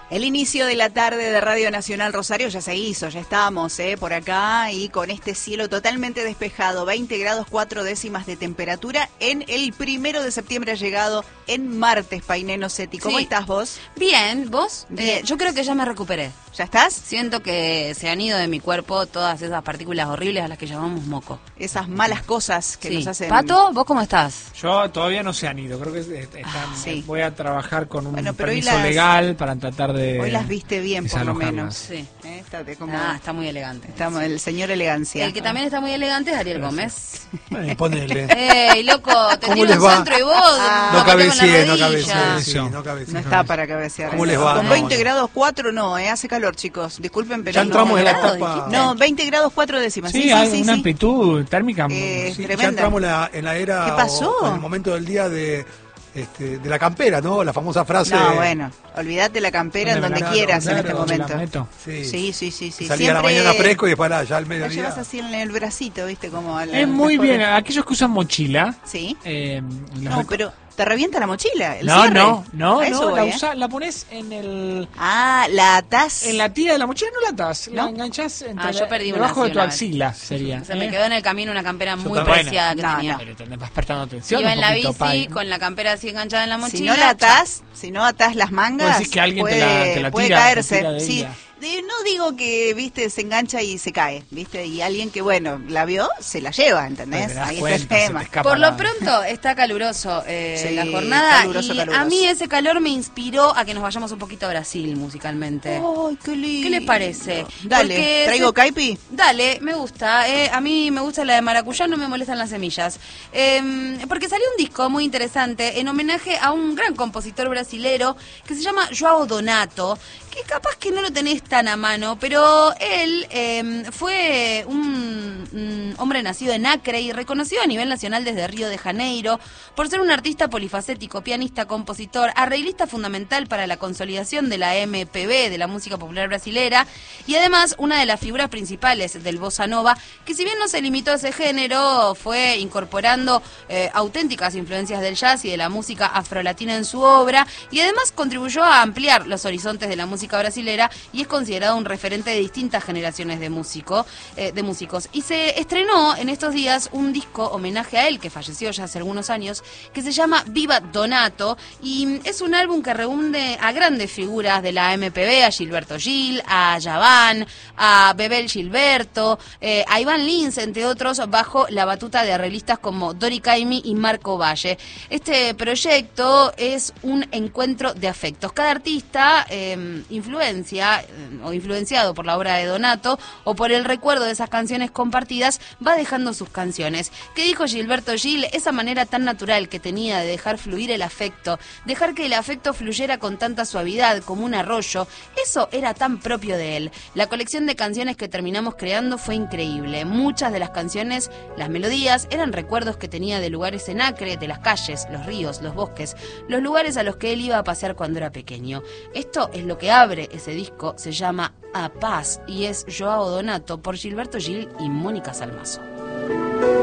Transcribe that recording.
El inicio de la tarde de Radio Nacional Rosario ya se hizo, ya estamos por acá y con este cielo totalmente despejado, 20 grados 4 décimas de temperatura en el 1 de septiembre ha llegado en martes, Painé Nocetti. ¿Cómo estás vos? Bien, ¿vos? Bien. Yo creo que ya me recuperé. ¿Ya estás? Siento que se han ido de mi cuerpo todas esas partículas horribles a las que llamamos moco. Esas malas cosas que nos hacen... Pato, ¿vos cómo estás? Yo todavía no se han ido, creo que sí. voy a trabajar con un pero permiso legal para tratar de... Hoy las viste bien, por lo menos. Sí. Está muy elegante. Estamos el señor elegancia. El que también está muy elegante es Ariel Gómez. Ponele. ¡Ey, loco! Te ¿Cómo tiro les un va? centro y vos... No cabecee, no No está para cabecear. ¿Cómo les va? Con 20 grados 4 no, hace calor, chicos. Disculpen, pero ya entramos en la etapa... No, 20 grados 4 décimas. Sí, hay una amplitud térmica tremenda. Ya entramos en la era... ¿Qué pasó? En el momento del día de la campera, ¿no? La famosa frase... No, bueno, olvídate la campera en donde quieras en este momento. Sí. Salía a la mañana fresco y después ya al mediodía. La llevas así en el bracito, ¿viste? Como es muy bien. Aquellos que usan mochila... Sí. Pero... ¿Te revienta la mochila? No, la pones en el... la atás. En la tira de la mochila no la atás, la enganchás yo perdí debajo de tu axila, sería. Se me quedó en el camino una campera muy preciada que tenía. Pero te vas prestando atención. Iba en la bici con la campera así enganchada en la mochila. Si no atás las mangas, decís que alguien te la puede tira, caerse. Te Sí. No digo que, viste, se engancha y se cae, viste, y alguien que, bueno, la vio, se la lleva, ¿entendés? Ahí está el tema. Por lo pronto está caluroso la jornada caluroso. A mí ese calor me inspiró a que nos vayamos un poquito a Brasil musicalmente. ¡Ay, qué lindo! ¿Qué les parece? Dale, ¿traigo caipi? Dale, me gusta. A mí me gusta la de maracuyá, no me molestan las semillas. Porque salió un disco muy interesante en homenaje a un gran compositor brasilero que se llama João Donato, que capaz que no lo tenés tan a mano, pero él fue un hombre nacido en Acre y reconocido a nivel nacional desde Río de Janeiro por ser un artista polifacético, pianista, compositor, arreglista fundamental para la consolidación de la MPB, de la música popular brasilera, y además una de las figuras principales del bossa nova, que si bien no se limitó a ese género, fue incorporando auténticas influencias del jazz y de la música afrolatina en su obra, y además contribuyó a ampliar los horizontes de la música brasilera y es considerado un referente de distintas generaciones de músicos. Y se estrenó en estos días un disco homenaje a él, que falleció ya hace algunos años, que se llama Viva Donato, y es un álbum que reúne a grandes figuras de la MPB, a Gilberto Gil, a Yavan, a Bebel Gilberto, a Iván Lins, entre otros, bajo la batuta de arreglistas como Dori Caymmi y Marco Valle. Este proyecto es un encuentro de afectos. Cada artista influenciado por la obra de Donato o por el recuerdo de esas canciones compartidas, va dejando sus canciones. ¿Qué dijo Gilberto Gil? Esa manera tan natural que tenía de dejar fluir el afecto, dejar que el afecto fluyera con tanta suavidad como un arroyo, eso era tan propio de él. La colección de canciones que terminamos creando fue increíble. Muchas de las canciones, las melodías, eran recuerdos que tenía de lugares en Acre, de las calles, los ríos, los bosques, los lugares a los que él iba a pasear cuando era pequeño. Esto es lo que abre ese disco, se llama A Paz y es João Donato por Gilberto Gil y Mónica Salmazo.